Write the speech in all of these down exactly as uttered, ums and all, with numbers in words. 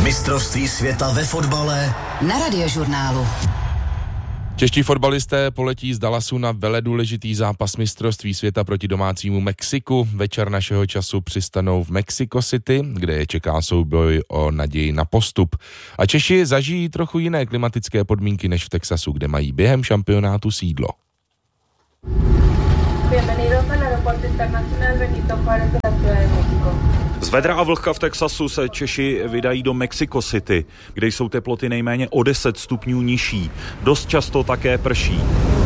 Mistrovství světa ve fotbale na Radiožurnálu. Čeští fotbalisté poletí z Dallasu na veledůležitý zápas mistrovství světa proti domácímu Mexiku. Večer našeho času přistanou v Mexico City, kde je čeká souboj o naději na postup. A Češi zažijí trochu jiné klimatické podmínky než v Texasu, kde mají během šampionátu sídlo. Z vedra a vlhka v Texasu se Češi vydají do Mexico City, kde jsou teploty nejméně o deset stupňů nižší. Dost často také prší.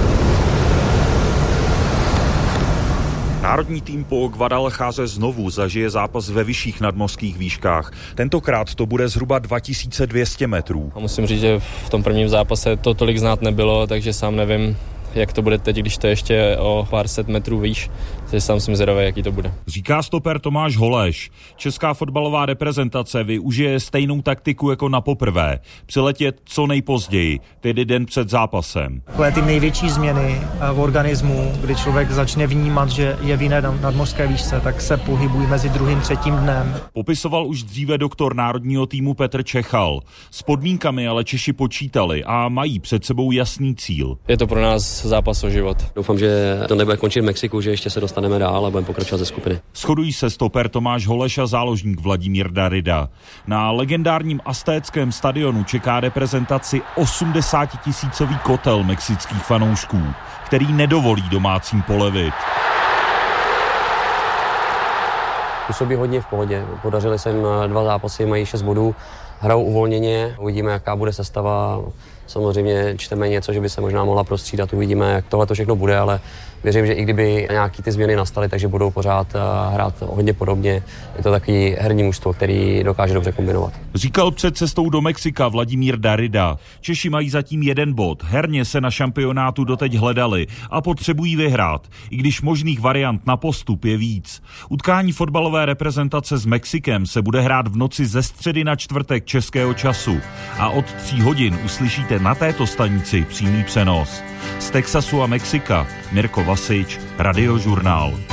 Národní tým po Guadalajáře znovu zažije zápas ve vyšších nadmořských výškách. Tentokrát to bude zhruba dva tisíce dvě stě metrů. A musím říct, že v tom prvním zápase to tolik znát nebylo, takže sám nevím, jak to bude teď, když to ještě o pár set metrů výš. Takže sám jsem zvědavý, jaký to bude. Říká stoper Tomáš Holeš. Česká fotbalová reprezentace využije stejnou taktiku jako na poprvé. Přiletět co nejpozději, tedy den před zápasem. Takové ty největší změny v organismu, kdy člověk začne vnímat, že je v jiné nadmořské výšce, tak se pohybují mezi druhým třetím dnem. Popisoval už dříve doktor národního týmu Petr Čechal. S podmínkami ale Češi počítali a mají před sebou jasný cíl. Je to pro nás zápas o život. Doufám, že to nebude končit v Mexiku, že ještě se dostaneme dál a budeme pokračovat ze skupiny. Shodují se stoper Tomáš Holeš a záložník Vladimír Darida. Na legendárním aztéckém stadionu čeká reprezentaci osmdesátitisícový kotel mexických fanoušků, který nedovolí domácím polevit. Působí hodně v pohodě. Podařili se jim dva zápasy, mají šest bodů, hrajou uvolněně, uvidíme, jaká bude sestava. Samozřejmě čteme něco, že by se možná mohla prostřídat, uvidíme, jak tohle to všechno bude, ale věřím, že i kdyby nějaký ty změny nastaly, takže budou pořád hrát hodně podobně. Je to takový herní mužstvo, který dokáže dobře kombinovat. Říkal před cestou do Mexika Vladimír Darida. Češi mají zatím jeden bod. Herně se na šampionátu doteď hledali a potřebují vyhrát, i když možných variant na postup je víc. Utkání fotbalové reprezentace s Mexikem se bude hrát v noci ze středy na čtvrtek českého času a od tří hodin uslyšíte na této stanici přímý přenos. Z Texasu a Mexika Mirko Vasič, Radiožurnál.